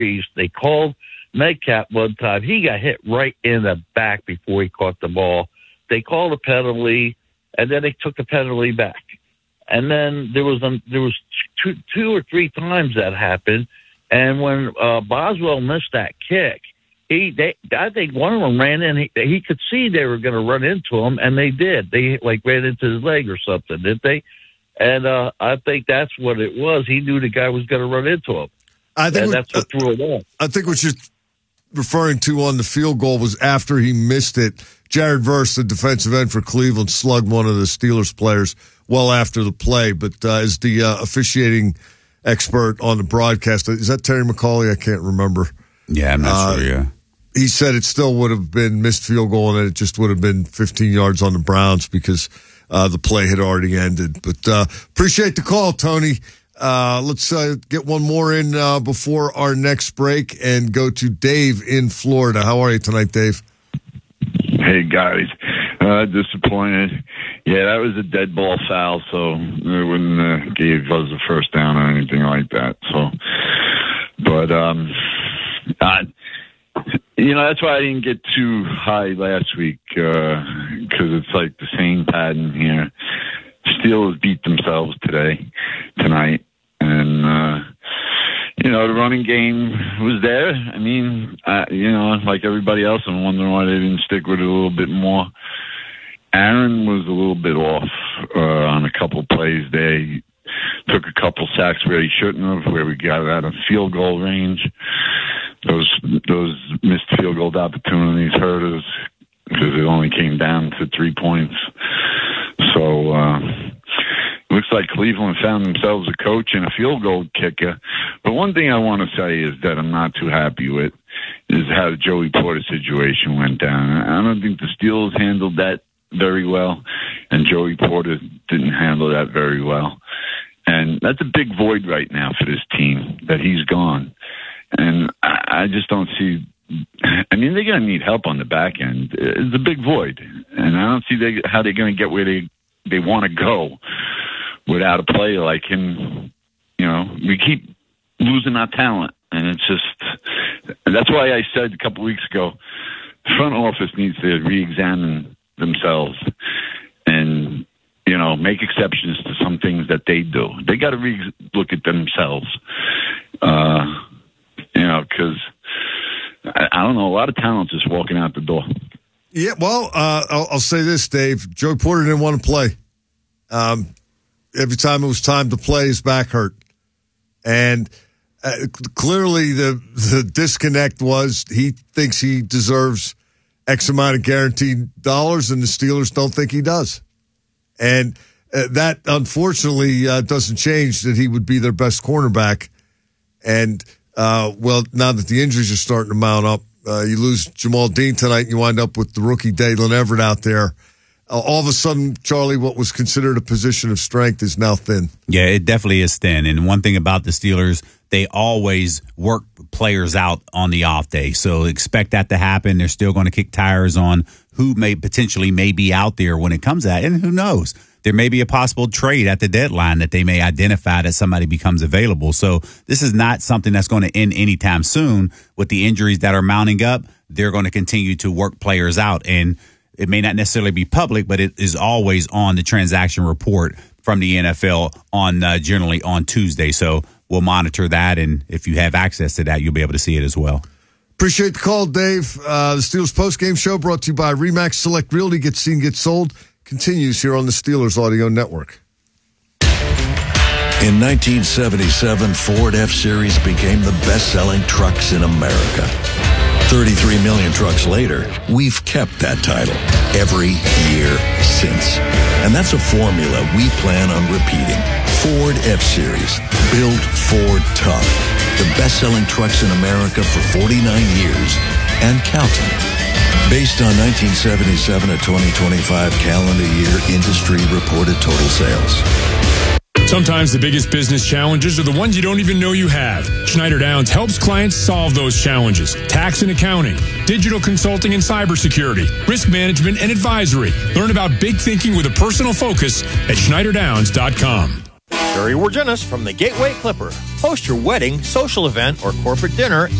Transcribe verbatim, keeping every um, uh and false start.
beast. They called Metcalf one time. He got hit right in the back before he caught the ball. They called a penalty, and then they took the penalty back. And then there was um, there was two, two or three times that happened. And when uh, Boswell missed that kick, he they I think one of them ran in. He, he could see they were going to run into him, and they did. They like ran into his leg or something, didn't they? And uh, I think that's what it was. He knew the guy was going to run into him. I think and what, that's what threw it off. I think what you're referring to on the field goal was after he missed it. Jared Verse, the defensive end for Cleveland, slugged one of the Steelers players well after the play. But uh, as the uh, officiating expert on the broadcast, is that Terry McCauley? I can't remember. Yeah, I'm not uh, sure, yeah. He said it still would have been missed field goal, and it just would have been fifteen yards on the Browns because uh, the play had already ended. But uh, appreciate the call, Tony. Uh, let's uh, get one more in uh, before our next break and go to Dave in Florida. How are you tonight, Dave? Hey, guys. Uh, disappointed. Yeah, that was a dead ball foul, so it wouldn't uh, give us a first down or anything like that. So, but, um, I, you know, that's why I didn't get too high last week, because uh, it's like the same pattern here. Steelers beat themselves today, tonight, and, uh, you know, the running game was there. I mean, I, you know, like everybody else, I'm wondering why they didn't stick with it a little bit more. Aaron was a little bit off uh, on a couple plays there. He took a couple sacks where he shouldn't have, where we got out of field goal range. Those those missed field goal opportunities hurt us because it only came down to three points. So, uh, looks like Cleveland found themselves a coach and a field goal kicker. But one thing I want to say is that I'm not too happy with is how the Joey Porter situation went down. I don't think the Steelers handled that very well, and Joey Porter didn't handle that very well. And that's a big void right now for this team, that he's gone. And I just don't see... I mean, they're going to need help on the back end. It's a big void. And I don't see they, how they're going to get where they, they want to go without a player like him. You know, we keep losing our talent. And it's just, that's why I said a couple weeks ago, the front office needs to re-examine themselves and, you know, make exceptions to some things that they do. They got to re- look at themselves, uh, you know, because I, I don't know, a lot of talent's just walking out the door. Yeah, well, uh, I'll, I'll say this, Dave. Joey Porter didn't want to play. Um, every time it was time to play, his back hurt. And uh, clearly the the disconnect was he thinks he deserves X amount of guaranteed dollars, and the Steelers don't think he does. And uh, that, unfortunately, uh, doesn't change that he would be their best cornerback. And, uh, well, now that the injuries are starting to mount up, uh, you lose Jamal Dean tonight, you wind up with the rookie Dalen Everett out there. Uh, all of a sudden, Charlie, what was considered a position of strength is now thin. Yeah, it definitely is thin. And one thing about the Steelers, they always work players out on the off day. So expect that to happen. They're still going to kick tires on who may potentially may be out there when it comes to that. And who knows? There may be a possible trade at the deadline that they may identify that somebody becomes available. So this is not something that's going to end anytime soon. With the injuries that are mounting up, they're going to continue to work players out. And it may not necessarily be public, but it is always on the transaction report from the N F L on uh, generally on Tuesday. So we'll monitor that, and if you have access to that, you'll be able to see it as well. Appreciate the call, Dave. Uh, the Steelers postgame show brought to you by RE/MAX Select Realty. Get seen, get sold. Continues here on the Steelers Audio Network. In nineteen seventy-seven, Ford F-Series became the best-selling trucks in America. thirty-three million trucks later, we've kept that title every year since. And that's a formula we plan on repeating. Ford F-Series. Built Ford tough. The best-selling trucks in America for forty-nine years and counting. Based on nineteen seventy-seven to twenty twenty-five calendar year industry reported total sales. Sometimes the biggest business challenges are the ones you don't even know you have. Schneider Downs helps clients solve those challenges. Tax and accounting, digital consulting and cybersecurity, risk management and advisory. Learn about big thinking with a personal focus at Schneider Downs dot com. Jerry Wargenis from the Gateway Clipper. Host your wedding, social event, or corporate dinner